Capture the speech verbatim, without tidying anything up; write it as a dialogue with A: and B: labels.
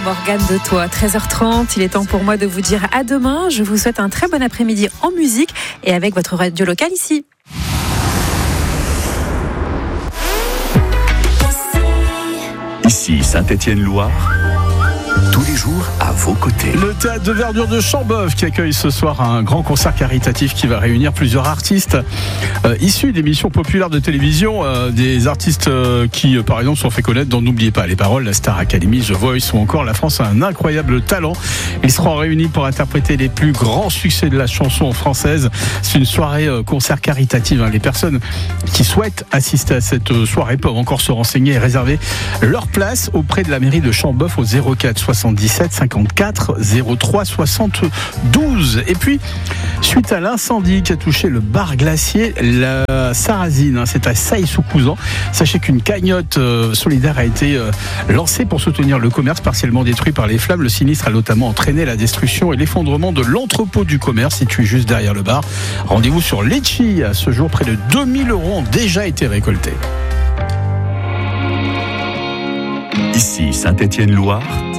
A: Morgane de Toi, treize heures trente. Il est temps pour moi de vous dire à demain. Je vous souhaite un très bon après-midi en musique et avec votre radio locale ici.
B: Ici Saint-Étienne-Loire, tous les jours à vos côtés.
C: Le théâtre de verdure de Chambeuf qui accueille ce soir un grand concert caritatif qui va réunir plusieurs artistes euh, issus d'émissions populaires de télévision, euh, des artistes euh, qui euh, par exemple sont fait connaître dans N'oubliez pas les paroles, la Star Academy, The Voice ou encore La France a un incroyable talent. Ils seront réunis pour interpréter les plus grands succès de la chanson française. C'est une soirée euh, concert caritative. Hein. Les personnes qui souhaitent assister à cette euh, soirée peuvent encore se renseigner et réserver leur place auprès de la mairie de Chambeuf au zéro quatre soixante-dix-sept cinquante-quatre zéro trois soixante-douze. Et puis, suite à l'incendie qui a touché le bar glacier, la Sarrazine, hein, c'est à Sailly-sous-Couzan. Sachez qu'une cagnotte euh, solidaire a été euh, lancée pour soutenir le commerce partiellement détruit par les flammes. Le sinistre a notamment entraîné la destruction et l'effondrement de l'entrepôt du commerce situé juste derrière le bar. Rendez-vous sur Litchi. À ce jour, près de deux mille euros ont déjà été récoltés.
B: Ici Saint-Étienne-Loire,